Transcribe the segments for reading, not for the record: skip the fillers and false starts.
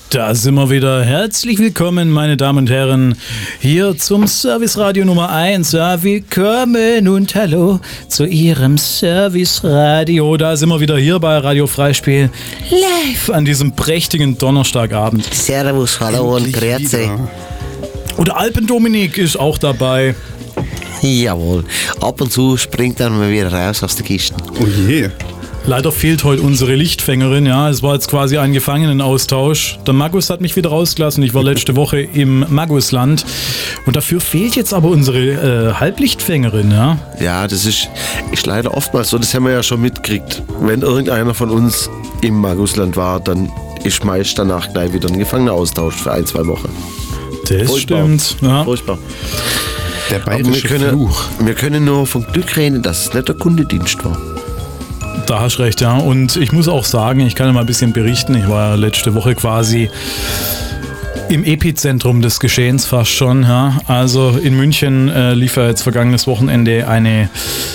Da sind wir wieder. Herzlich willkommen, meine Damen und Herren, hier zum Service-Radio Nummer 1. Ja, willkommen und hallo zu Ihrem Service-Radio. Da sind wir wieder hier bei Radio Freispiel live an diesem prächtigen Donnerstagabend. Servus, hallo und grüezi. Und Alpendominik ist auch dabei. Jawohl, ab und zu springt er mal wieder raus aus der Kiste. Oh je. Leider fehlt heute unsere Lichtfängerin, ja. Es war jetzt quasi ein Gefangenenaustausch. Der Magus hat mich wieder rausgelassen. Ich war letzte Woche im Magusland. Und dafür fehlt jetzt aber unsere Halblichtfängerin, ja. Ja, das ist leider oftmals so. Das haben wir ja schon mitgekriegt. Wenn irgendeiner von uns im Magusland war, dann ist meist danach gleich wieder ein Gefangenenaustausch für 1-2 Wochen. Das Furchtbar. stimmt. Ja. Furchtbar. Der bayerische Fluch. Wir können nur von Glück reden, dass es nicht der Kundedienst war. Da hast du recht, ja. Und ich muss auch sagen, ich kann ja mal ein bisschen berichten. Ich war ja letzte Woche quasi im Epizentrum des Geschehens fast schon. Ja. Also in München lief ja jetzt vergangenes Wochenende eine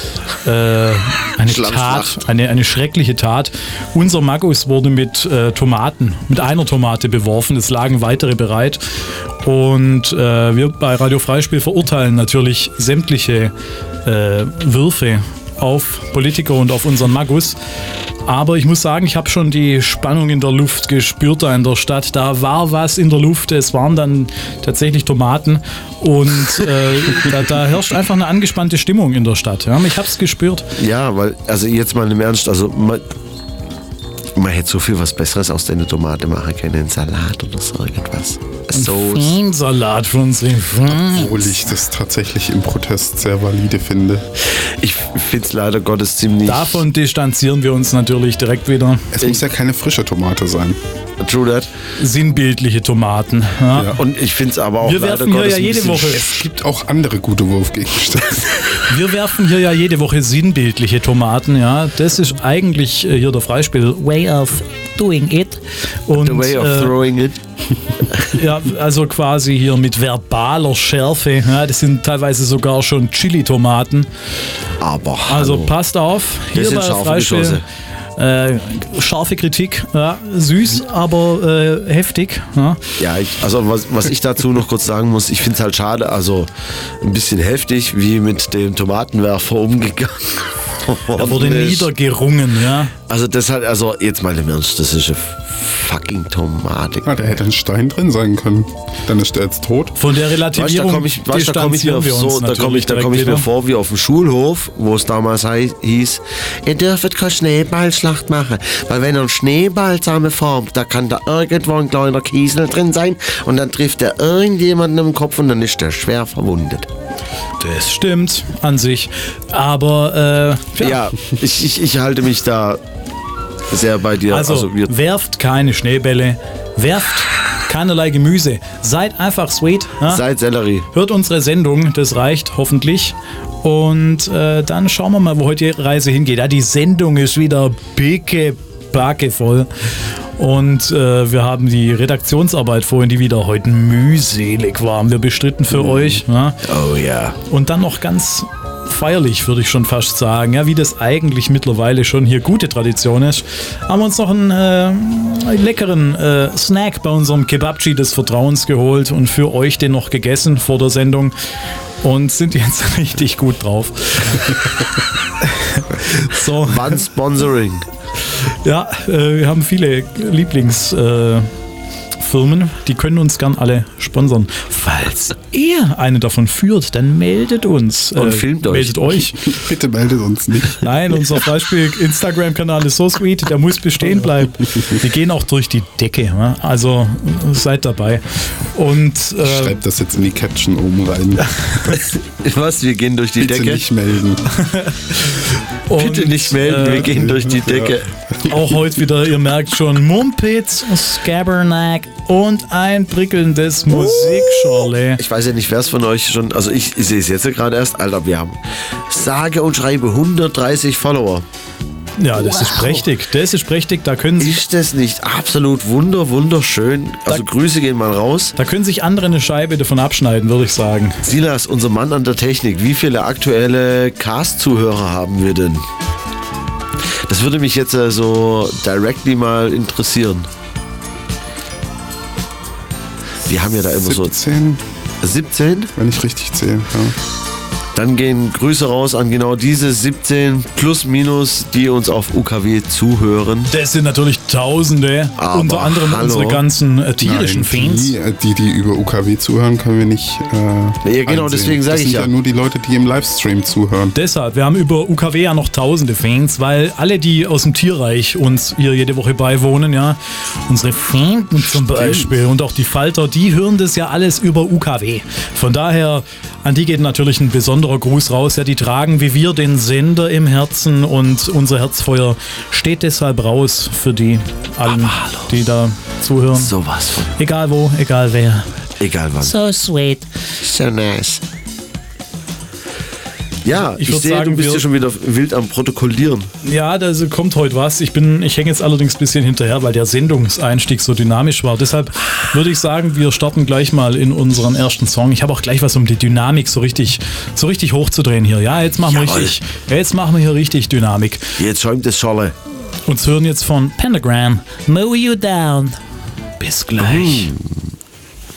Tat, eine schreckliche Tat. Unser Magus wurde mit einer Tomate beworfen. Es lagen weitere bereit. Und wir bei Radio Freispiel verurteilen natürlich sämtliche Würfe auf Politiker und auf unseren Magus. Aber ich muss sagen, ich habe schon die Spannung in der Luft gespürt da in der Stadt. Da war was in der Luft. Es waren dann tatsächlich Tomaten. Und da herrscht einfach eine angespannte Stimmung in der Stadt. Ja? Ich habe es gespürt. Ja, weil, also jetzt mal im Ernst, also man hätte so viel was Besseres aus der Tomate machen können. Einen Salat oder so irgendwas. Ein Salat für unsere Obwohl ich das tatsächlich im Protest sehr valide finde. Ich finde es leider Gottes ziemlich... Davon distanzieren wir uns natürlich direkt wieder. Es muss ja keine frische Tomate sein. True that. Sinnbildliche Tomaten. Ja. Ja. Und ich finde es aber auch wir leider werfen hier Gottes ja jede Woche. Es gibt auch andere gute Wurfgegenstände. Wir werfen hier ja jede Woche sinnbildliche Tomaten. Ja, das ist eigentlich hier der Freispiel Way of Doing It. Und, The way of throwing it. Ja, also quasi hier mit verbaler Schärfe. Ja, das sind teilweise sogar schon Chili-Tomaten. Aber Also hallo. passt auf. Hier Das sind bei scharfe Freispiel. Geschosse. Scharfe Kritik, ja, süß, aber heftig. Ja. Ja, also was ich dazu noch kurz sagen muss, ich finde es halt schade, also ein bisschen heftig, wie mit dem Tomatenwerfer umgegangen Er wurde niedergerungen, ja. Also das halt, also jetzt mal im Ernst, das ist eine fucking Tomate. Ja, da hätte ein Stein drin sein können. Dann ist der jetzt tot. Von der Relativierung Da komme ich mir vor wie auf dem Schulhof, wo es damals hieß, ihr dürft keine Schneeballschlacht machen, weil wenn ihr einen Schneeball zusammenformt, da kann da irgendwo ein kleiner Kiesel drin sein und dann trifft er irgendjemanden im Kopf und dann ist der schwer verwundet. Das stimmt an sich, aber Ja, ich halte mich da sehr bei dir. Also werft keine Schneebälle, werft keinerlei Gemüse, seid einfach sweet. Ja? Seid Sellerie. Hört unsere Sendung, das reicht hoffentlich. Und dann schauen wir mal, wo heute die Reise hingeht. Ja, die Sendung ist wieder picke voll. Und wir haben die Redaktionsarbeit vorhin, die wieder heute mühselig war, haben wir bestritten für euch. Ja? Oh ja. Und dann noch ganz feierlich, würde ich schon fast sagen, ja, wie das eigentlich mittlerweile schon hier gute Tradition ist, haben wir uns noch einen leckeren Snack bei unserem Kebabchi des Vertrauens geholt und für euch den noch gegessen vor der Sendung und sind jetzt richtig gut drauf. So. Wann Sponsoring? Ja, wir haben viele Lieblingsfirmen, die können uns gern alle sponsern. Falls ihr eine davon führt, dann meldet uns. Und filmt euch. Meldet euch. Bitte meldet uns nicht. Nein, unser Freispiel-Instagram-Kanal ist so sweet, der muss bestehen bleiben. Wir gehen auch durch die Decke, ne? Also seid dabei. Und Schreibt das jetzt in die Caption oben rein. Was? Wir gehen durch die Bitte Decke? nicht melden. Bitte nicht melden, wir gehen durch die Decke. Auch heute wieder, ihr merkt schon, Mumpitz, Scabernack und ein prickelndes Musikschorle. Ich weiß ja nicht, wer es von euch schon, also ich sehe es jetzt ja gerade erst, Alter, wir haben sage und schreibe 130 Follower. Ja, das ist prächtig. Das ist prächtig. Da können sich, Ist das nicht absolut wunderschön? Also Grüße gehen mal raus. da können sich andere eine Scheibe davon abschneiden, würde ich sagen. Silas, unser Mann an der Technik, wie viele aktuelle Cast-Zuhörer haben wir denn? Das würde mich jetzt so directly mal interessieren. die haben ja da immer 17, so 17. wenn ich richtig zähle. Ja. Dann gehen Grüße raus an genau diese 17 plus minus, die uns auf UKW zuhören. Das sind natürlich Tausende, Aber unter anderem hallo. unsere ganzen tierischen Fans. Die über UKW zuhören, können wir nicht. Ja, genau, einsehen. deswegen sage Das ich sind ja. nur die Leute, die im Livestream zuhören. Deshalb, wir haben über UKW ja noch Tausende Fans, weil alle, die aus dem Tierreich uns hier jede Woche beiwohnen, ja, unsere Fans zum Beispiel und auch die Falter, die hören das ja alles über UKW. Von daher, an die geht natürlich ein besonderer Gruß raus. Ja, die tragen wie wir den Sender im Herzen und unser Herzfeuer steht deshalb raus für die allen, die da zuhören. Sowas von. Egal wo, egal wer. Egal wann. So sweet. So nice. Ja, ich würd sehe, sagen, du bist wir- ja schon wieder wild am Protokollieren. Ja, da kommt heute was. Ich hänge jetzt allerdings ein bisschen hinterher, weil der Sendungseinstieg so dynamisch war. Deshalb würde ich sagen, wir starten gleich mal in unseren ersten Song. Ich habe auch gleich was, um die Dynamik so richtig hochzudrehen hier. Ja, jetzt machen wir hier richtig Dynamik. Jetzt schäumt es Scholle. Uns hören jetzt von Pentagram. Mow You Down. Bis gleich.